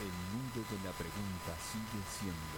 El nudo de la pregunta sigue siendo...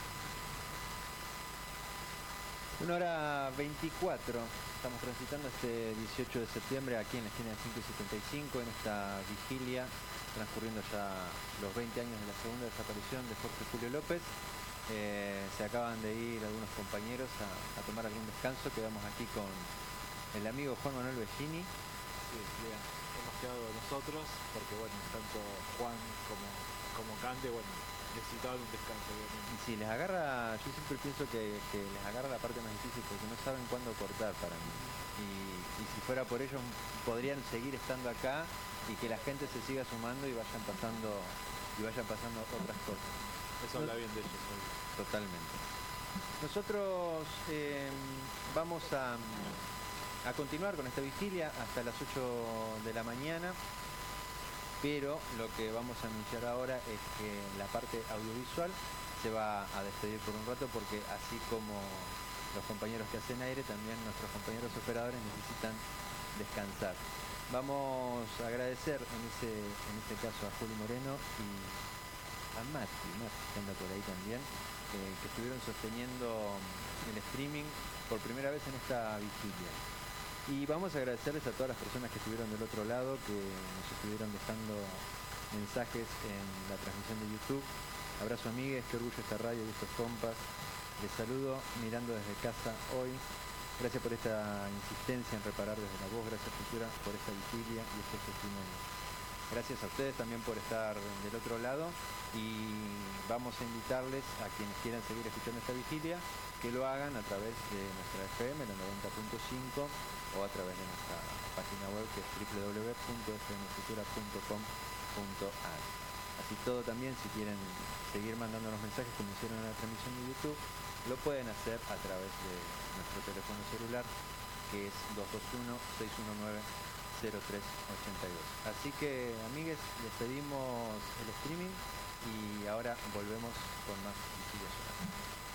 1:24. Estamos transitando este 18 de septiembre aquí en la esquina de 5 y 75, en esta vigilia, transcurriendo ya los 20 años de la segunda desaparición de Jorge Julio López. Se acaban de ir algunos compañeros a tomar algún descanso. Quedamos aquí con el amigo Juan Manuel Bellini. Sí, bien. Hemos quedado nosotros porque, bueno, tanto Juan como Cande, bueno, necesitaban un descanso, obviamente. Y si les agarra, yo siempre pienso que les agarra la parte más difícil porque no saben cuándo cortar para mí. Y si fuera por ellos, podrían seguir estando acá y que la gente se siga sumando y vayan pasando otras cosas. Eso habla bien de ellos, obvio. Totalmente. Nosotros vamos a continuar con esta vigilia hasta las 8 de la mañana. Pero lo que vamos a anunciar ahora es que la parte audiovisual se va a despedir por un rato, porque así como los compañeros que hacen aire, también nuestros compañeros operadores necesitan descansar. Vamos a agradecer en este caso a Juli Moreno y a Mati, que anda por ahí también, que estuvieron sosteniendo el streaming por primera vez en esta vigilia. Y vamos a agradecerles a todas las personas que estuvieron del otro lado, que nos estuvieron dejando mensajes en la transmisión de YouTube. Abrazo amigues, qué orgullo esta radio y estos compas. Les saludo mirando desde casa hoy. Gracias por esta insistencia en reparar desde la voz. Gracias Futura por esta vigilia y estos testimonios. Gracias a ustedes también por estar del otro lado, y vamos a invitarles a quienes quieran seguir escuchando esta vigilia que lo hagan a través de nuestra FM, la 90.5, o a través de nuestra página web, que es www.fmfutura.com.ar. Así todo, también si quieren seguir mandándonos mensajes como hicieron en la transmisión de YouTube, lo pueden hacer a través de nuestro teléfono celular, que es 221-619-0382. Así que, amigues, les pedimos el streaming y ahora volvemos con más Vigilia Solar.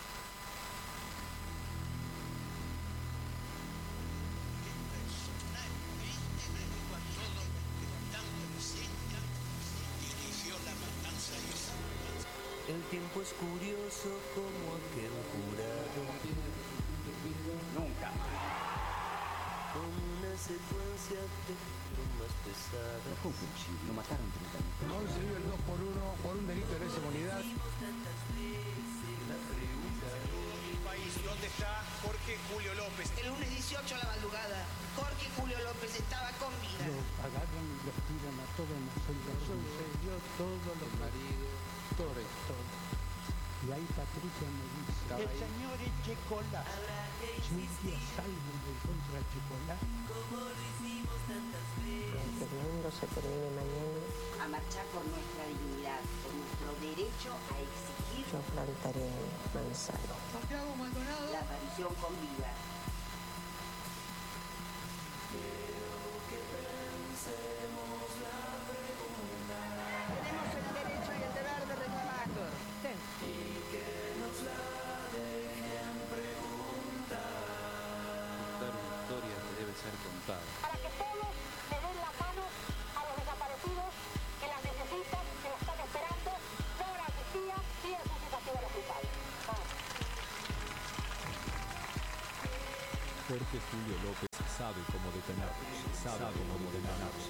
El tiempo es curioso como aquel jurado. Nunca más. Con una secuencia de bromas pesadas. No fue un fusil, lo mataron 30 minutos. Hoy se dio el 2 por 1 por un delito de lesa humanidad. El país, ¿dónde está Jorge Julio López? El lunes 18 a la madrugada, Jorge Julio López estaba con vida. Los agarran y los tiran a todos nosotros. Sucedió todos los maridos, todo. Y ahí Patricia me dice, el señor Echecolá, Silvia Salvo de contra Echecolá. Que el mundo se termine mañana. A marchar por nuestra dignidad, por nuestro derecho a exigir. Yo plantaré manzano. Santiago Maldonado. La aparición con vida. Tenemos el derecho y el deber de reclamarlo. Contar una historia que debe ser contada. Para que todos le den la mano a los desaparecidos que las necesitan, que las están esperando, no la amnistía ni el justificación de los culpables. Jorge Julio López sabe cómo detenerlos, sabe cómo detenerlos.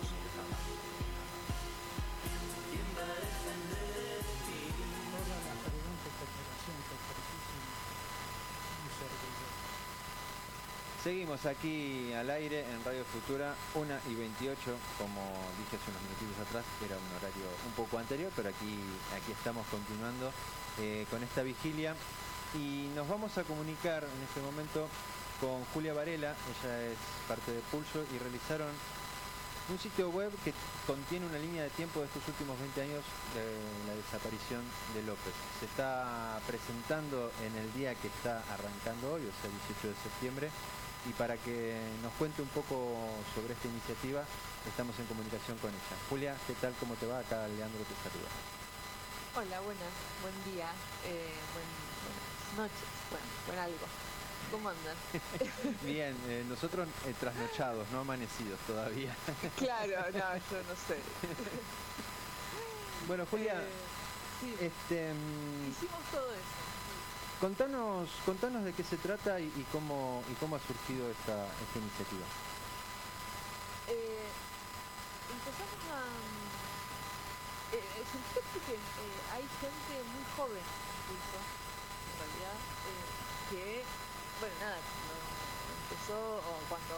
Toda la pregunta y cooperación que ofrecen un servidor. Seguimos aquí al aire en Radio Futura, 1:28, como dije hace unos minutitos atrás, era un horario un poco anterior, pero aquí estamos continuando con esta vigilia, y nos vamos a comunicar en este momento con Julia Varela. Ella es parte de Pulso y realizaron un sitio web que contiene una línea de tiempo de estos últimos 20 años de la desaparición de López. Se está presentando en el día que está arrancando hoy, o sea, 18 de septiembre, y para que nos cuente un poco sobre esta iniciativa, estamos en comunicación con ella. Julia, ¿qué tal? ¿Cómo te va? Acá Leandro te saluda. Hola, buenas, buen día, buenas noches, buen algo. ¿Cómo andan? Bien, nosotros trasnochados, no amanecidos todavía. Claro, no, yo no sé. Bueno, Julia, sí. Hicimos todo eso. Contanos de qué se trata y cómo ha surgido esta iniciativa. Empezamos a... surgió porque hay gente muy joven incluso, en realidad, que, bueno, nada, cuando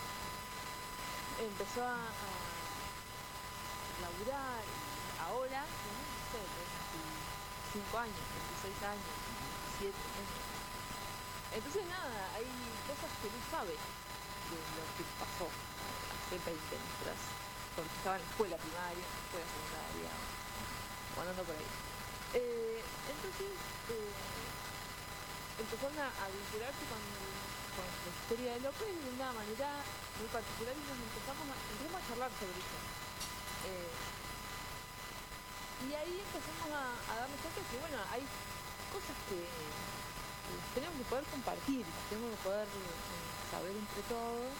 empezó a laburar, ahora, tiene, no sé, 25 años, 26 años, 27 años. Entonces nada, hay cosas que no sabe de lo que pasó hace 20 años atrás, porque estaba en la escuela primaria, en la escuela secundaria, o andando por ahí. Entonces empezaron a vincularse con la historia de López de una manera muy particular y nos empezamos a charlar sobre eso. Y ahí empezamos a darnos cuenta que, bueno, hay cosas que tenemos que poder compartir, tenemos que poder saber entre todos,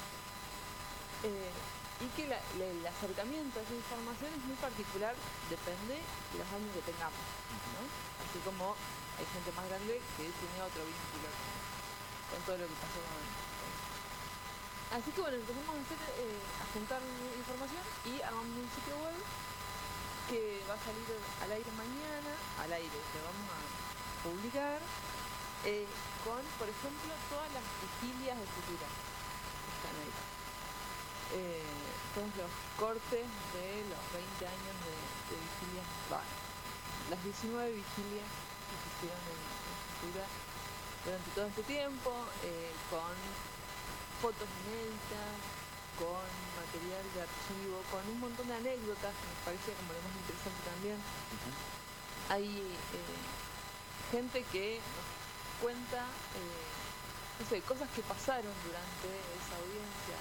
y que el acercamiento a esa información es muy particular, depende de los años que tengamos, ¿no? Así como hay gente más grande que tiene otro vínculo con todo lo que pasó con eso. Así que bueno, empezamos a juntar información y armamos un sitio web que va a salir al aire mañana, que vamos a publicar, con, por ejemplo, todas las vigilias de Futura que están ahí. Todos los cortes de los 20 años de vigilias, las 19 vigilias que se hicieron en Futura durante todo este tiempo, con fotos inéditas, con material de archivo, con un montón de anécdotas que nos parecía como lo más interesante también. Hay gente que nos cuenta, no sé, cosas que pasaron durante esa audiencia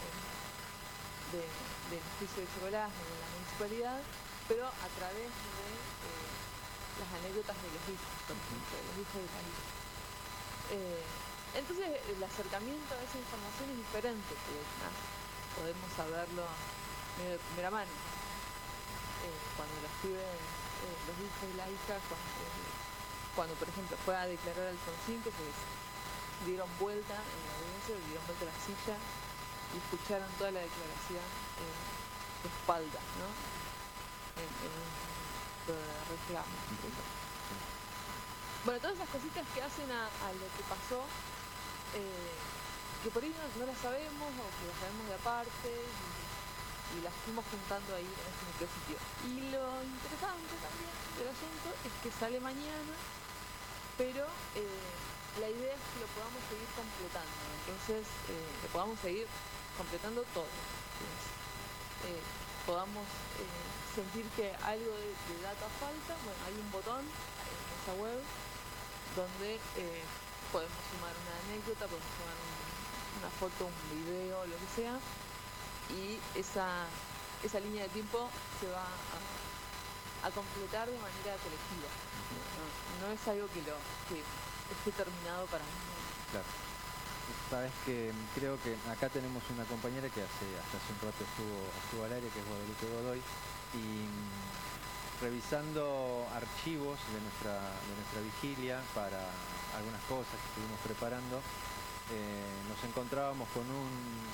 del juicio de Chocolate en la municipalidad, pero a través de las anécdotas de los hijos, por ejemplo, de los hijos de la hija. Entonces el acercamiento a esa información es diferente, que podemos saberlo medio de primera mano. Cuando los pibes, los hijos y las hijas, cuando por ejemplo fue a declarar Alfonsín, que se dieron vuelta en la audiencia, dieron vuelta a la silla y escucharon toda la declaración de espalda, ¿no? En un reclamo. Bueno, todas esas cositas que hacen a lo que pasó, que por ahí no las sabemos o que las sabemos de aparte y las fuimos juntando ahí en este micrositio. Y lo interesante también del asunto es que sale mañana, pero la idea es que lo podamos seguir completando, entonces lo podamos seguir completando todo, podamos sentir que algo de data falta. Bueno, hay un botón en esa web donde podemos sumar una anécdota, podemos sumar una foto, un video, lo que sea, y esa línea de tiempo se va a completar de manera colectiva. No es algo que esté terminado para mí. Claro. Sabes que creo que acá tenemos una compañera que hasta hace un rato estuvo al aire, que es Guadalupe Godoy, y revisando archivos de nuestra vigilia para algunas cosas que estuvimos preparando, nos encontrábamos con un